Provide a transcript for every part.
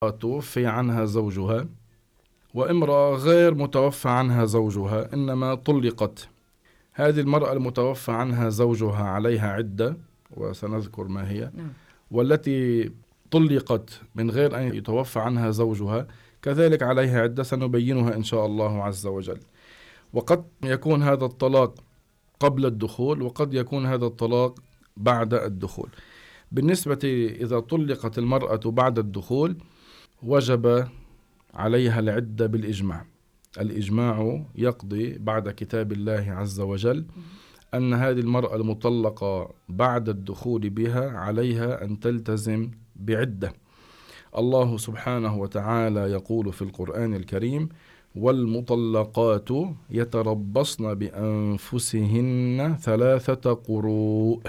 توفي عنها زوجها، وامرأة غير متوفى عنها زوجها إنما طلقت. هذه المرأة المتوفى عنها زوجها عليها عدة، وسنذكر ما هي. والتي طلقت من غير أن يتوفى عنها زوجها كذلك عليها عدة، سنبينها إن شاء الله عز وجل. وقد يكون هذا الطلاق قبل الدخول، وقد يكون هذا الطلاق بعد الدخول. بالنسبة إذا طلقت المرأة بعد الدخول وجب عليها العدة بالإجماع. الإجماع يقضي بعد كتاب الله عز وجل أن هذه المرأة المطلقة بعد الدخول بها عليها أن تلتزم بعدة. الله سبحانه وتعالى يقول في القرآن الكريم: والمطلقات يتربصن بأنفسهن 3 قروء.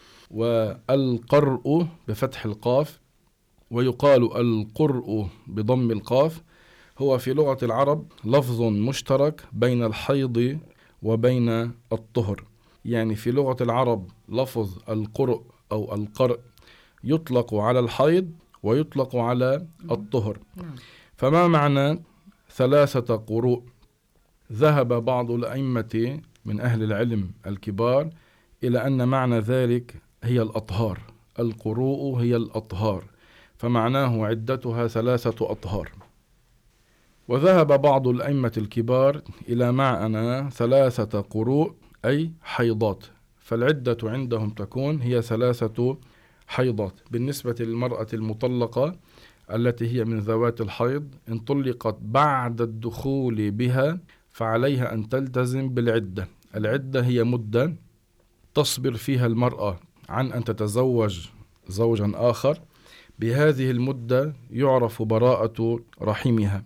والقرء بفتح القاف، ويقال القرء بضم القاف، هو في لغة العرب لفظ مشترك بين الحيض وبين الطهر. يعني في لغة العرب لفظ القرء أو القرء يطلق على الحيض ويطلق على الطهر. فما معنى 3 قروء؟ ذهب بعض الأئمة من أهل العلم الكبار إلى أن معنى ذلك هي الأطهار. القروء هي الأطهار، فمعناه عدتها 3 أطهار. وذهب بعض الأئمة الكبار إلى معنى 3 قروء أي حيضات، فالعدة عندهم تكون هي 3 حيضات. بالنسبة للمرأة المطلقة التي هي من ذوات الحيض، إن طلقت بعد الدخول بها فعليها أن تلتزم بالعدة. العدة هي مدة تصبر فيها المرأة عن أن تتزوج زوجا آخر. بهذه المدة يعرف براءة رحمها،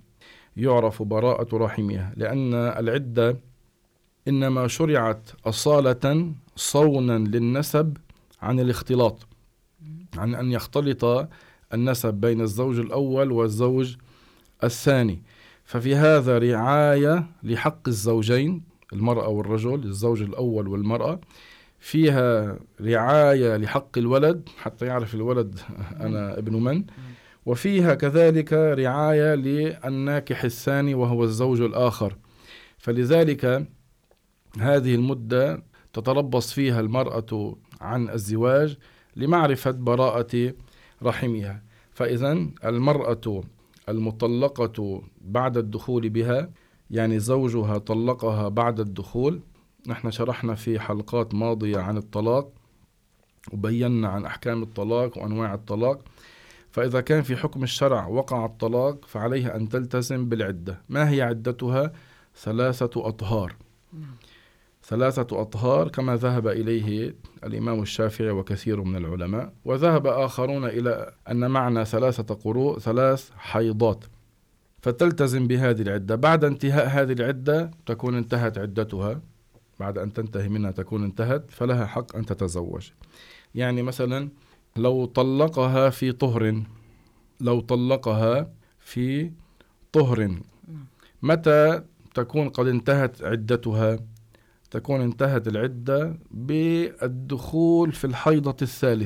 لأن العدة إنما شرعت أصالة صونا للنسب عن الاختلاط، عن أن يختلط النسب بين الزوج الأول والزوج الثاني. ففي هذا رعاية لحق الزوجين، المرأة والرجل، الزوج الأول والمرأة. فيها رعاية لحق الولد حتى يعرف الولد أنا ابن من. وفيها كذلك رعاية للناكح الثاني وهو الزوج الآخر. فلذلك هذه المدة تتربص فيها المرأة عن الزواج لمعرفة براءة رحمها. فإذا المرأة المطلقة بعد الدخول بها، يعني زوجها طلقها بعد الدخول. نحن شرحنا في حلقات ماضية عن الطلاق وبينا عن أحكام الطلاق وأنواع الطلاق. فإذا كان في حكم الشرع وقع الطلاق فعليها أن تلتزم بالعدة. ما هي عدتها؟ 3 أطهار. 3 أطهار كما ذهب إليه الإمام الشافعي وكثير من العلماء. وذهب آخرون إلى أن معنى 3 قروء 3 حيضات. فتلتزم بهذه العدة. بعد انتهاء هذه العدة تكون انتهت عدتها، بعد أن تنتهي منها تكون انتهت، فلها حق أن تتزوج. يعني مثلا لو طلقها في طهر، متى تكون قد انتهت عدتها؟ تكون انتهت العدة بالدخول في الحيضة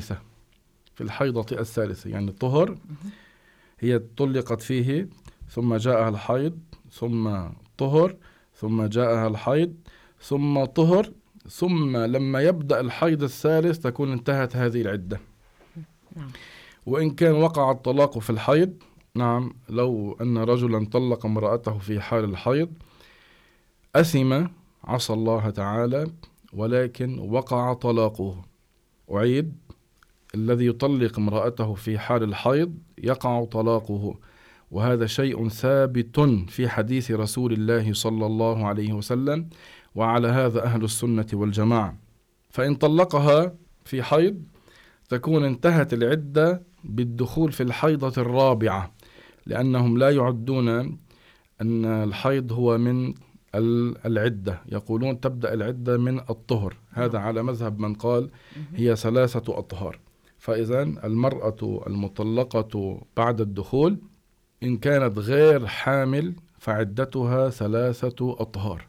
الثالثة. يعني الطهر هي طلقت فيه، ثم جاءها الحيض، ثم طهر، ثم جاءها الحيض، ثم طهر، ثم لما يبدأ الحيض الثالث تكون انتهت هذه العدة. وإن كان وقع الطلاق في الحيض، نعم، لو أن رجلا طلق امرأته في حال الحيض أثم، عصى الله تعالى، ولكن وقع طلاقه. أعيد: الذي يطلق امرأته في حال الحيض يقع طلاقه، وهذا شيء ثابت في حديث رسول الله صلى الله عليه وسلم، وعلى هذا أهل السنة والجماعة. فإن طلقها في حيض تكون انتهت العدة بالدخول في الحيضة الرابعة، لأنهم لا يعدون أن الحيض هو من العدة، يقولون تبدأ العدة من الطهر. هذا على مذهب من قال هي 3 أطهار. فإذا المرأة المطلقة بعد الدخول إن كانت غير حامل فعدتها 3 أطهار،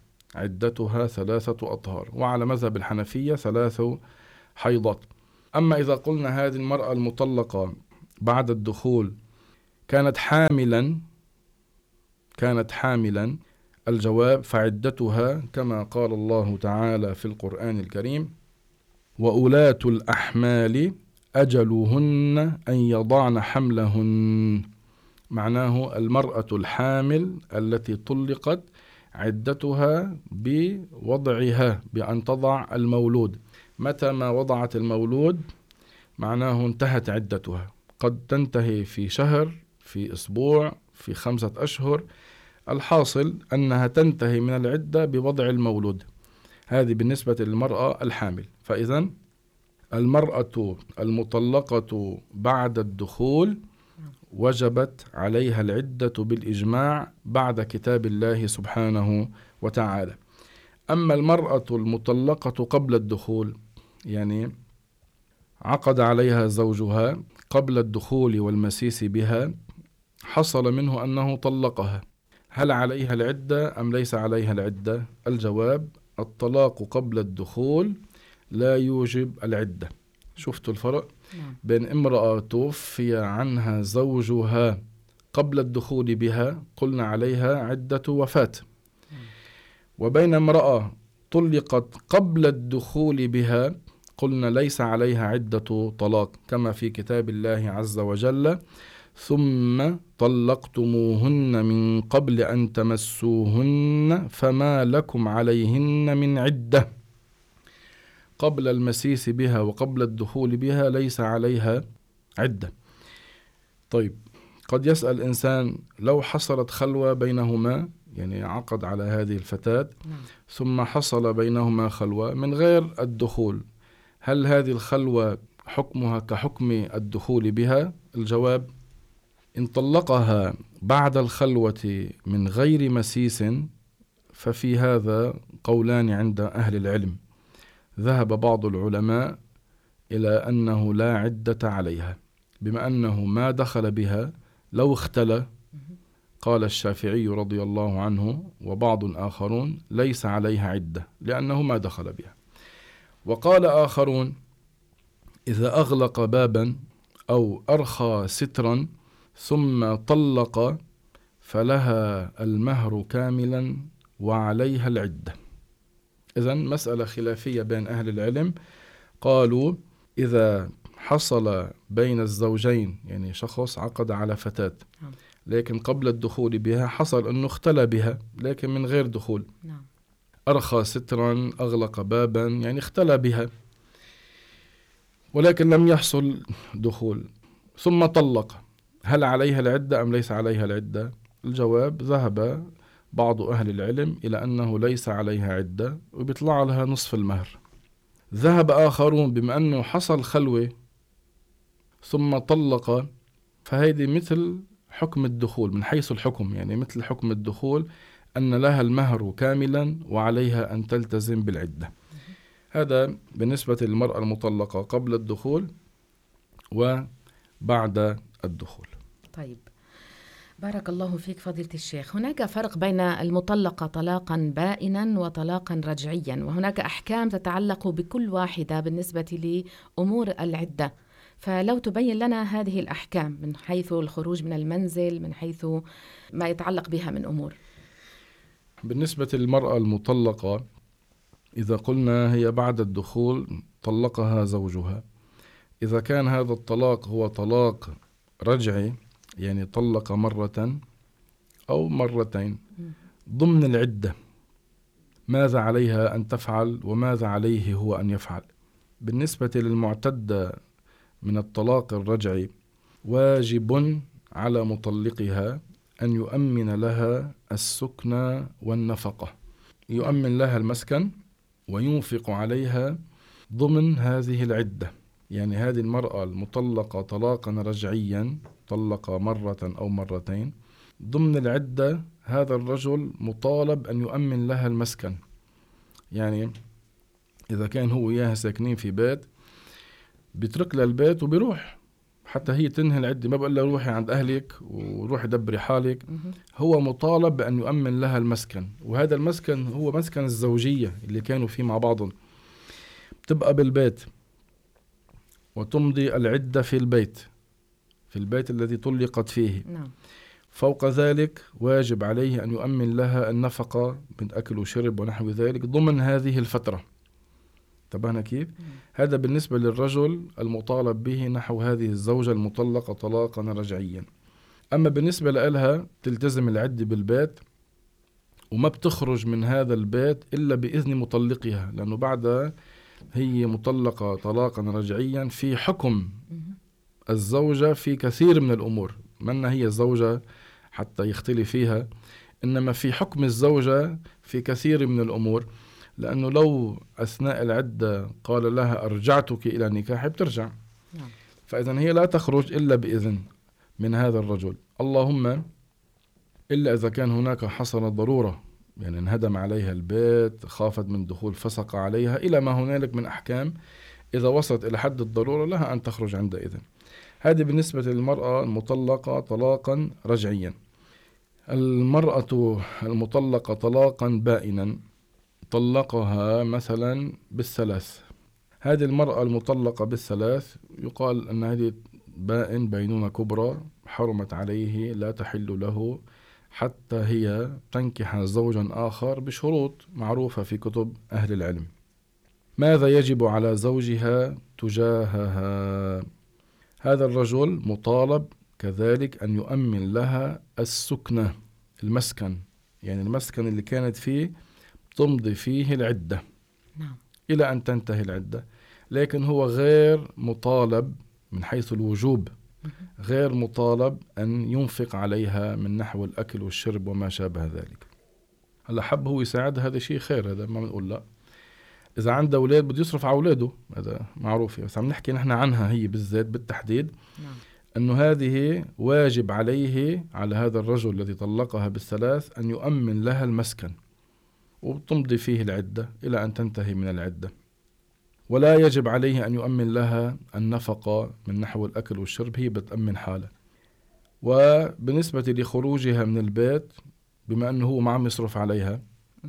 وعلى مذهب الحنفية 3 حيضات. أما إذا قلنا هذه المرأة المطلقة بعد الدخول كانت حاملا الجواب فعدتها كما قال الله تعالى في القرآن الكريم: وأولاة الأحمال أجلهن أن يضعن حملهن. معناه المرأة الحامل التي طلقت عدتها بوضعها، بأن تضع المولود. متى ما وضعت المولود معناه انتهت عدتها، قد تنتهي في شهر، في أسبوع، في 5 أشهر. الحاصل أنها تنتهي من العدة بوضع المولود. هذه بالنسبة للمرأة الحامل. فإذا المرأة المطلقة بعد الدخول وجبت عليها العدة بالإجماع بعد كتاب الله سبحانه وتعالى. أما المرأة المطلقة قبل الدخول، يعني عقد عليها زوجها قبل الدخول والمسيس بها، حصل منه أنه طلقها، هل عليها العدة أم ليس عليها العدة؟ الجواب: الطلاق قبل الدخول لا يوجب العدة. شفتوا الفرق بين امرأة توفي عنها زوجها قبل الدخول بها، قلنا عليها عدة وفاة، وبين امرأة طلقت قبل الدخول بها، قلنا ليس عليها عدة طلاق، كما في كتاب الله عز وجل: ثم طلقتموهن من قبل أن تمسوهن فما لكم عليهن من عدة. قبل المسيس بها وقبل الدخول بها ليس عليها عدة. طيب، قد يسأل إنسان: لو حصلت خلوة بينهما، يعني عقد على هذه الفتاة ثم حصل بينهما خلوة من غير الدخول، هل هذه الخلوة حكمها كحكم الدخول بها؟ الجواب: إن طلقها بعد الخلوة من غير مسيس ففي هذا قولان عند أهل العلم. ذهب بعض العلماء إلى أنه لا عدة عليها، بما أنه ما دخل بها. لو اختلى، قال الشافعي رضي الله عنه وبعض آخرون: ليس عليها عدة لأنه ما دخل بها. وقال آخرون: إذا أغلق بابا أو أرخى سترا ثم طلق فلها المهر كاملا وعليها العدة. إذن مسألة خلافية بين أهل العلم. قالوا: إذا حصل بين الزوجين، يعني شخص عقد على فتاة لكن قبل الدخول بها حصل أنه اختلى بها لكن من غير دخول، أرخى سترا، أغلق بابا، يعني اختلى بها ولكن لم يحصل دخول، ثم طلق، هل عليها العدة أم ليس عليها العدة؟ الجواب: ذهب بعض أهل العلم إلى أنه ليس عليها عدة وبيطلع لها نصف المهر. ذهب آخرون بما أنه حصل خلوة ثم طلق، فهذه مثل حكم الدخول من حيث الحكم، يعني مثل حكم الدخول، أن لها المهر كاملا وعليها أن تلتزم بالعدة. هذا بالنسبة للمرأة المطلقة قبل الدخول وبعد الدخول. طيب، بارك الله فيك فضيلة الشيخ. هناك فرق بين المطلقة طلاقا بائنا وطلاقا رجعيا، وهناك أحكام تتعلق بكل واحدة بالنسبة لأمور العدة، فلو تبين لنا هذه الأحكام من حيث الخروج من المنزل، من حيث ما يتعلق بها من أمور. بالنسبة للمرأة المطلقة، إذا قلنا هي بعد الدخول طلقها زوجها، إذا كان هذا الطلاق هو طلاق رجعي، يعني طلق مرة أو مرتين ضمن العدة، ماذا عليها أن تفعل وماذا عليه هو أن يفعل؟ بالنسبة للمعتدة من الطلاق الرجعي، واجب على مطلقها أن يؤمن لها السكن والنفقة، يؤمن لها المسكن وينفق عليها ضمن هذه العدة. يعني هذه المرأة المطلقة طلاقا رجعيا، طلق مرة أو مرتين، ضمن العدة هذا الرجل مطالب أن يؤمن لها المسكن. يعني إذا كان هو وياها ساكنين في بيت، بيترك لها البيت وبيروح حتى هي تنهي العدة، ما بقول لها روحي عند أهلك وروحي دبري حالك. هو مطالب بأن يؤمن لها المسكن، وهذا المسكن هو مسكن الزوجية اللي كانوا فيه مع بعضهم. تبقى بالبيت وتمضي العدة في البيت، في البيت الذي طلقت فيه. نعم. فوق ذلك واجب عليه أن يؤمن لها النفقة من أكل وشرب ونحو ذلك ضمن هذه الفترة. انتبهنا كيف؟ هذا بالنسبة للرجل المطالب به نحو هذه الزوجة المطلقة طلاقا رجعيا. أما بالنسبة لها تلتزم العدة بالبيت وما بتخرج من هذا البيت إلا بإذن مطلقها، لأنه بعدها هي مطلقة طلاقا رجعيا في حكم الزوجة في كثير من الأمور، منها هي الزوجة حتى يختلف فيها، إنما في حكم الزوجة في كثير من الأمور، لأنه لو أثناء العدة قال لها أرجعتك إلى نكاح بترجع. فإذن هي لا تخرج إلا بإذن من هذا الرجل، اللهم إلا إذا كان هناك حصل ضرورة، يعني انهدم عليها البيت، خافت من دخول فسق عليها، إلى ما هنالك من أحكام. إذا وصلت إلى حد الضرورة لها أن تخرج عندئذ. هذه بالنسبة للمرأة المطلقة طلاقا رجعيا. المرأة المطلقة طلاقا بائنا طلقها مثلا بالثلاث، هذه المرأة المطلقة بالثلاث يقال أن هذه بائن بينونة كبرى، حرمت عليه، لا تحل له حتى هي تنكح زوجا آخر بشروط معروفة في كتب أهل العلم. ماذا يجب على زوجها تجاهها؟ هذا الرجل مطالب كذلك أن يؤمن لها السكنة، المسكن، يعني المسكن اللي كانت فيه تمضي فيه العدة إلى أن تنتهي العدة، لكن هو غير مطالب من حيث الوجوب، غير مطالب أن ينفق عليها من نحو الأكل والشرب وما شابه ذلك. هلا حب هو يساعد، هذا شيء خير، هذا ما بنقول لا. إذا عنده أولاد بده يصرف على أولاده، هذا معروف، بس عم نحكي نحن عنها هي بالذات بالتحديد، أنه هذه واجب عليه، على هذا الرجل الذي طلقها بالثلاث، أن يؤمن لها المسكن وتمضي فيه العدة إلى أن تنتهي من العدة. ولا يجب عليه أن يؤمن لها النفقة من نحو الأكل والشرب، هي بتأمن حالة. وبالنسبة لخروجها من البيت، بما أنه هو ما عم يصرف عليها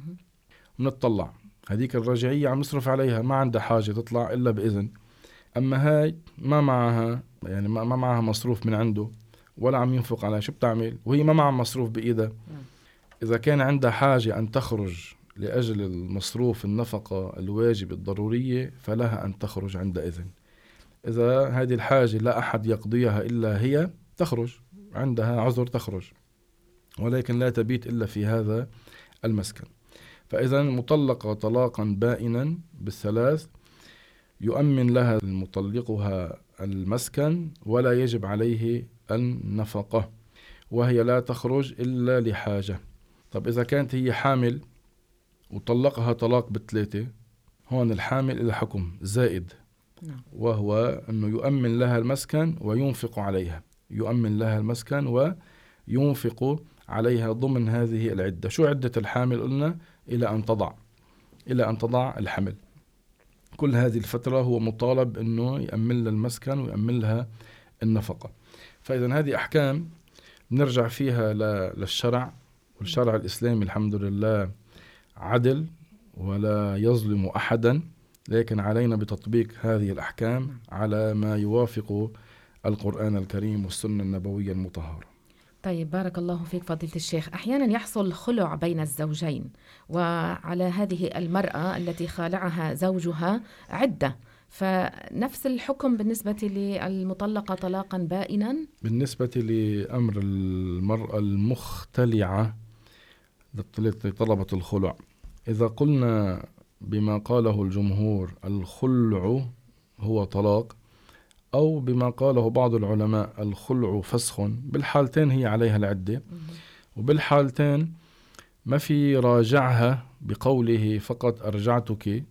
منطلع، هذيك الرجعية عم يصرف عليها، ما عندها حاجة تطلع إلا بإذن. أما هاي ما معها، يعني ما معها مصروف من عنده ولا عم ينفق عليها، شو بتعمل وهي ما معها مصروف بإيدها؟ إذا كان عندها حاجة أن تخرج لأجل المصروف النفقة الواجب الضرورية فلها أن تخرج عند إذن. إذا هذه الحاجة لا أحد يقضيها إلا هي، تخرج، عندها عذر تخرج، ولكن لا تبيت إلا في هذا المسكن. فإذا مطلقة طلاقا بائنا بالثلاث يؤمن لها المطلقها المسكن ولا يجب عليه النفقة، وهي لا تخرج إلا لحاجة. طب إذا كانت هي حامل وطلقها طلاق بالثلاثة، هون الحامل إلى حكم زائد، وهو أنه يؤمن لها المسكن وينفق عليها، يؤمن لها المسكن وينفق عليها ضمن هذه العدة. شو عدة الحامل؟ قلنا إلى أن تضع الحمل. كل هذه الفترة هو مطالب أنه يأمن لها المسكن ويأمن لها النفقة. فإذا هذه أحكام نرجع فيها للشرع، والشرع الإسلامي الحمد لله عدل ولا يظلم أحدا، لكن علينا بتطبيق هذه الأحكام على ما يوافق القرآن الكريم والسنة النبوية المطهرة. طيب، بارك الله فيك فضيلة الشيخ. أحيانا يحصل خلع بين الزوجين، وعلى هذه المرأة التي خالعها زوجها عدة، فنفس الحكم بالنسبة للمطلقة طلاقا بائنا؟ بالنسبة لأمر المرأة المختلعة التي طلبت الخلع، إذا قلنا بما قاله الجمهور الخلع هو طلاق، أو بما قاله بعض العلماء الخلع فسخ، بالحالتين هي عليها العدة، وبالحالتين ما في راجعها بقوله فقط أرجعتك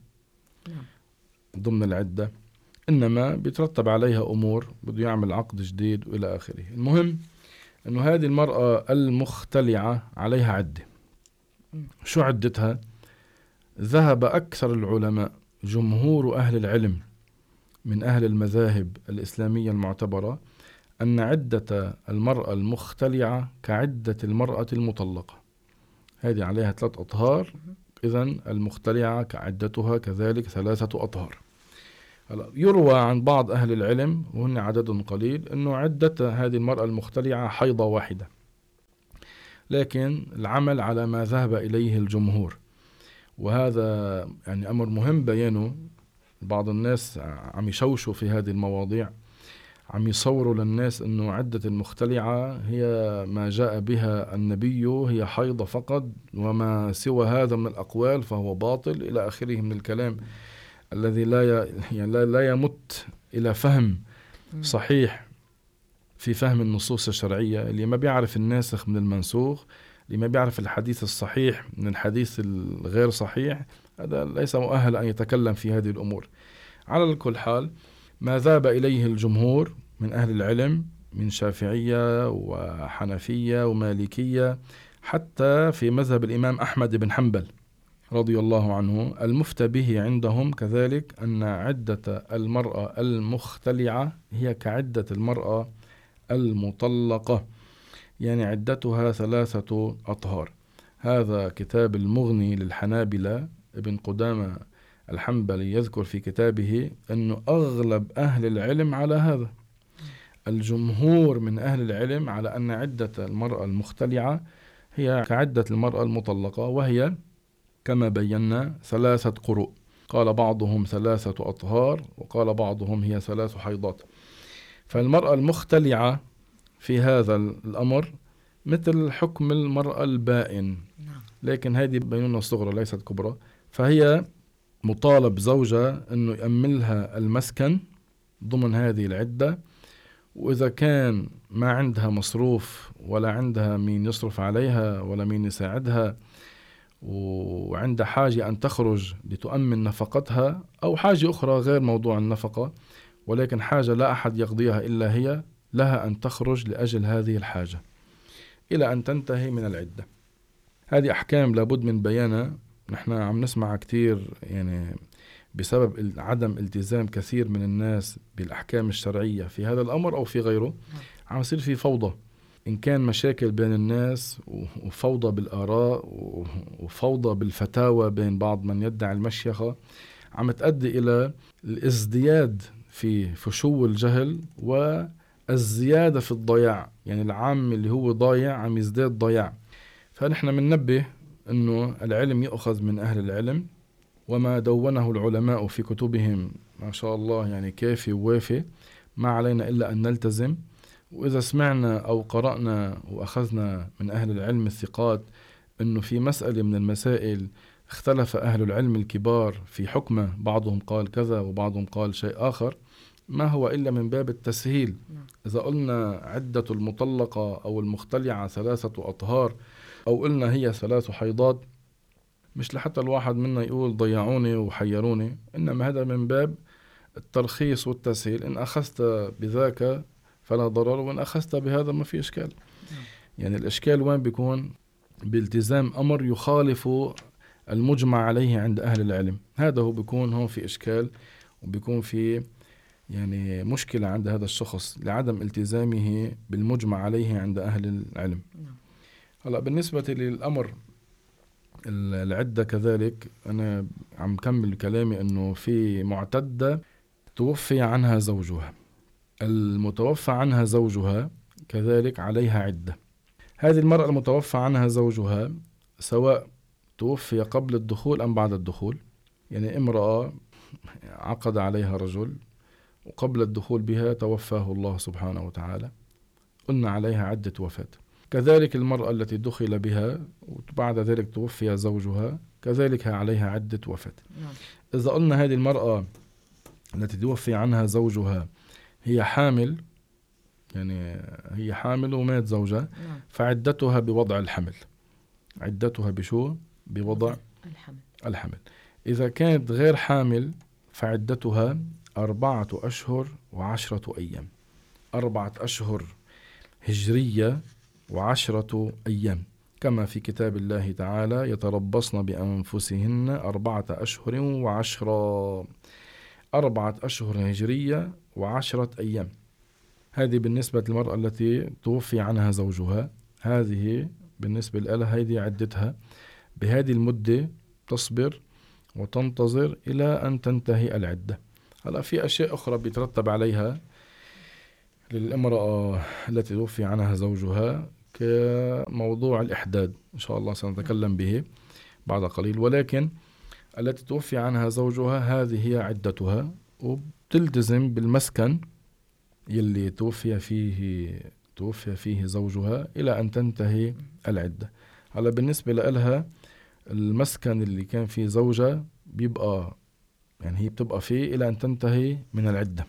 ضمن العدة، إنما بيترتب عليها أمور، بده يعمل عقد جديد وإلى آخره. المهم أنه هذه المرأة المختلعة عليها عدة. شو عدتها؟ ذهب أكثر العلماء، جمهور أهل العلم من أهل المذاهب الإسلامية المعتبرة، أن عدة المرأة المختلعة كعدة المرأة المطلقة، هذه عليها 3 أطهار، إذن المختلعة كعدتها كذلك 3 أطهار. هلا يروى عن بعض أهل العلم وهن عدد قليل أنه عدة هذه المرأة المختلعة حيضة واحدة، لكن العمل على ما ذهب إليه الجمهور، وهذا يعني أمر مهم بيانه. بعض الناس عم يشوشوا في هذه المواضيع، عم يصوروا للناس أنه عدة المختلعة هي ما جاء بها النبي، هي حيضة فقط، وما سوى هذا من الأقوال فهو باطل إلى آخره من الكلام الذي لا يمت إلى فهم صحيح في فهم النصوص الشرعية. اللي ما بيعرف الناسخ من المنسوخ، اللي ما بيعرف الحديث الصحيح من الحديث الغير صحيح، هذا ليس مؤهل أن يتكلم في هذه الأمور. على كل حال، ما ذهب إليه الجمهور من أهل العلم من شافعية وحنفية ومالكية، حتى في مذهب الإمام أحمد بن حنبل رضي الله عنه، المفتى به عندهم كذلك أن عدة المرأة المختلعة هي كعدة المرأة المطلقة، يعني عدتها 3 أطهار. هذا كتاب المغني للحنابلة، ابن قدامة الحنبلي يذكر في كتابه أنه أغلب أهل العلم على هذا. الجمهور من أهل العلم على أن عدة المرأة المختلعة هي كعدة المرأة المطلقة، وهي كما بينا 3 قروء. قال بعضهم 3 أطهار، وقال بعضهم هي 3 حيضات. فالمرأة المختلعة في هذا الأمر مثل حكم المرأة البائن، لكن هذه بينونة صغرى ليست كبرى. فهي مطالب زوجها أنه يأملها المسكن ضمن هذه العدة، وإذا كان ما عندها مصروف ولا عندها مين يصرف عليها ولا مين يساعدها، وعندها حاجة أن تخرج لتؤمن نفقتها، أو حاجة أخرى غير موضوع النفقة، ولكن حاجة لا أحد يقضيها إلا هي، لها أن تخرج لأجل هذه الحاجة إلى أن تنتهي من العدة. هذه أحكام لابد من بيانها. نحن عم نسمع كتير يعني بسبب عدم التزام كثير من الناس بالأحكام الشرعية في هذا الأمر أو في غيره، عم يصير في فوضى، إن كان مشاكل بين الناس وفوضى بالآراء وفوضى بالفتاوى بين بعض من يدعي المشيخة، عم تؤدي إلى الازدياد في فشو الجهل والزيادة في الضياع. يعني العام اللي هو ضايع عم يزداد ضياع. فنحن مننبه أنه العلم يؤخذ من أهل العلم، وما دونه العلماء في كتبهم ما شاء الله يعني كافي ووافي، ما علينا إلا أن نلتزم. وإذا سمعنا أو قرأنا وأخذنا من أهل العلم الثقات أنه في مسألة من المسائل اختلف أهل العلم الكبار في حكمه، بعضهم قال كذا وبعضهم قال شيء آخر، ما هو إلا من باب التسهيل. إذا قلنا عدة المطلقة أو المختلعة 3 أطهار، أو قلنا هي 3 حيضات، مش لحتى الواحد منا يقول ضيعوني وحيروني، إنما هذا من باب الترخيص والتسهيل. إن أخذت بذاك فلا ضرر، وإن أخذت بهذا ما في إشكال. يعني الإشكال وين بيكون؟ بالتزام أمر يخالف المجمع عليه عند أهل العلم، هذا هو بيكون هون في إشكال، وبيكون في يعني مشكلة عند هذا الشخص لعدم التزامه بالمجمع عليه عند أهل العلم. هلأ بالنسبة للأمر العدة كذلك، أنا عم كمل كلامي أنه في معتدة توفي عنها زوجها، المتوفى عنها زوجها كذلك عليها عدة. هذه المرأة المتوفى عنها زوجها سواء توفي قبل الدخول أم بعد الدخول، يعني امرأة عقد عليها رجل وقبل الدخول بها توفاه الله سبحانه وتعالى، قلنا عليها عدة وفاة. كذلك المرأة التي دخل بها وبعد ذلك توفي زوجها كذلك عليها عدة وفاة. إذا قلنا هذه المرأة التي توفي عنها زوجها هي حامل، يعني هي حامل ومات زوجها، فعدتها بوضع الحمل. عدتها بشو؟ بوضع الحمل. إذا كانت غير حامل فعدتها 4 أشهر و10 أيام، 4 أشهر هجرية و10 أيام، كما في كتاب الله تعالى يتربصن بأنفسهن 4 أشهر و10، 4 أشهر هجرية و10 أيام. هذه بالنسبة للمرأة التي توفي عنها زوجها، هذه بالنسبة لها هذه عدتها. بهذه المدة تصبر وتنتظر إلى أن تنتهي العدة. هلا في أشياء أخرى بيترتب عليها للامرأة التي توفي عنها زوجها كموضوع الإحداد، إن شاء الله سنتكلم به بعد قليل. ولكن التي توفي عنها زوجها هذه هي عدتها، وبتلتزم بالمسكن يلي توفي فيه زوجها إلى أن تنتهي العدة. هلا بالنسبة لها المسكن اللي كان فيه زوجها بيبقى يعني هي بتبقى فيه إلى أن تنتهي من العدة.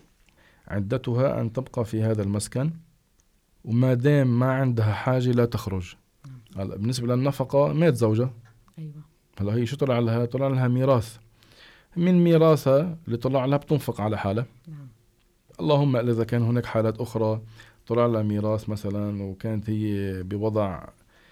عدتها أن تبقى في هذا المسكن، وما دام ما عندها حاجة لا تخرج. هلا بالنسبة للنفقة مات زوجها، أيوة. هلا هي شو طلع لها؟ طلع لها ميراث، من ميراثها اللي طلع لها بتنفق على حالها. نعم. اللهم إذا كان هناك حالات أخرى طلع لها ميراث مثلا وكانت هي بوضع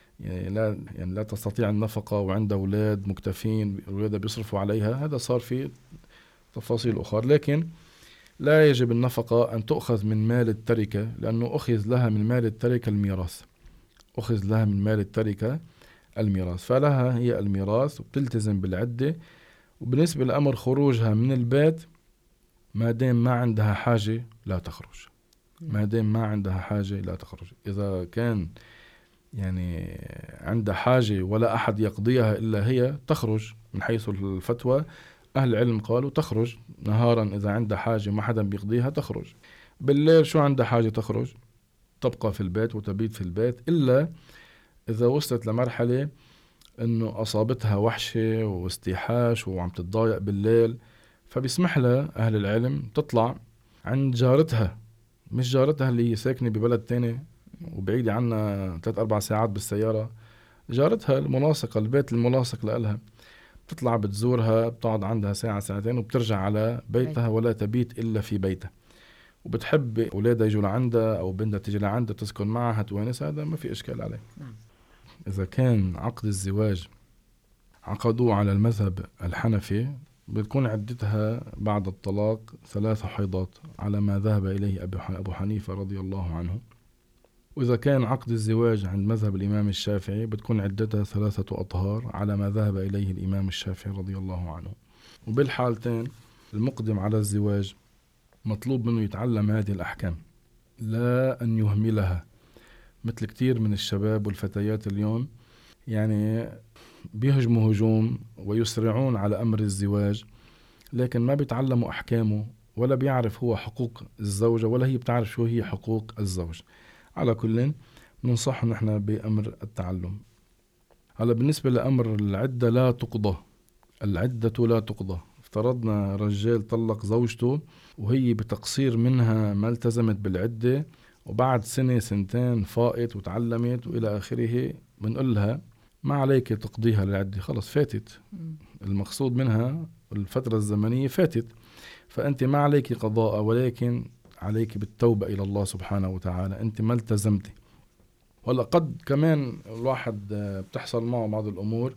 يعني لا تستطيع النفقة وعندها أولاد مكتفين، أولادها بيصرفوا عليها، هذا صار في تفاصيل أخرى. لكن لا يجب النفقة أن تؤخذ من مال التركة، لأنه أخذ لها من مال التركة الميراث، أخذ لها من مال التركة الميراث، فلها هي الميراث وبتلتزم بالعدة. وبالنسبة لأمر خروجها من البيت، ما دام ما عندها حاجة لا تخرج، ما دام ما عندها حاجة لا تخرج. إذا كان يعني عندها حاجة ولا أحد يقضيها إلا هي تخرج. من حيث الفتوى أهل العلم قالوا تخرج نهارا، إذا عندها حاجة ما حدا بيقضيها تخرج. بالليل شو عندها حاجة تخرج، تبقى في البيت وتبيت في البيت، إلا إذا وصلت لمرحلة إنه أصابتها وحشة واستيحاش وعم تتضايق بالليل، فبيسمح لها أهل العلم تطلع عند جارتها، مش جارتها اللي هي ساكنة ببلد تاني وبعيدة عنا 3-4 ساعات بالسيارة، جارتها الملاصقة، البيت الملاصق لها، بتطلع بتزورها، بتقعد عندها ساعة ساعتين وبترجع على بيتها ولا تبيت إلا في بيتها. وبتحب أولادها يجوا لعندها أو بنتها تيجي لعندها تسكن معها تونس، هذا ما في إشكال عليه. إذا كان عقد الزواج عقدوه على المذهب الحنفي، بتكون عدتها بعد الطلاق 3 حيضات على ما ذهب إليه أبو حنيفة رضي الله عنه. وإذا كان عقد الزواج عند مذهب الإمام الشافعي بتكون عدتها 3 أطهار على ما ذهب إليه الإمام الشافعي رضي الله عنه. وبالحالتين المقدم على الزواج مطلوب منه يتعلم هذه الأحكام، لا أن يهملها، مثل كتير من الشباب والفتيات اليوم يعني بيهجموا هجوم ويسرعون على أمر الزواج، لكن ما بيتعلموا أحكامه، ولا بيعرف هو حقوق الزوجة ولا هي بتعرف شو هي حقوق الزوج. على كل ننصح نحن بأمر التعلم. هلا بالنسبة لأمر العدة لا تقضى، العدة لا تقضى. افترضنا رجال طلق زوجته وهي بتقصير منها ما التزمت بالعدة، وبعد 1-2 فائت وتعلمت وإلى آخره، بنقول لها ما عليك تقضيها للعدة، خلص فاتت، المقصود منها الفترة الزمنية فاتت، فأنت ما عليك قضاء، ولكن عليك بالتوبة إلى الله سبحانه وتعالى، أنت ما التزمتي. ولا قد كمان الواحد بتحصل معه بعض الأمور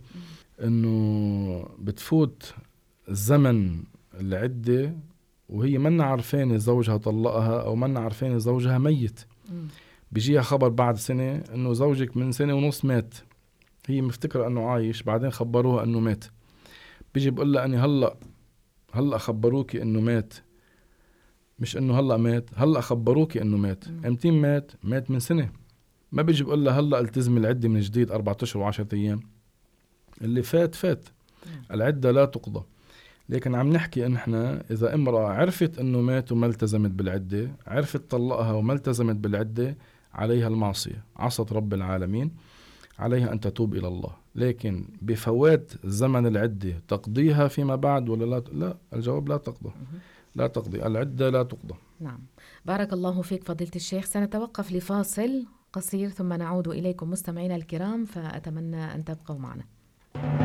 أنه بتفوت الزمن العدة وهي منا عارفين زوجها طلقها أو منا عارفين زوجها ميت، بيجيها خبر بعد 1 سنة أنه زوجك من 1.5 سنة مات، هي مفتكرة أنه عايش، بعدين خبروها أنه مات. بيجي بقول لها أني هلأ خبروكي أنه مات، مش أنه هلأ مات، هلأ خبروكي أنه مات. امتى مات؟ مات من 1 سنة. ما بيجي بقول لها هلأ التزم العدة من جديد 4 أشهر و10 أيام، اللي فات. العدة لا تقضى. لكن عم نحكي إن إحنا إذا امرأة عرفت أنه مات وما التزمت بالعدة، عرفت طلقها وما التزمت بالعدة، عليها المعصية، عصت رب العالمين، عليها أن تتوب إلى الله. لكن بفوات زمن العدة تقضيها فيما بعد ولا لا؟ الجواب لا تقضى، لا تقضي العدة، لا تقضى. نعم، بارك الله فيك فضيلة الشيخ. سنتوقف لفاصل قصير ثم نعود إليكم مستمعينا الكرام، فأتمنى أن تبقوا معنا.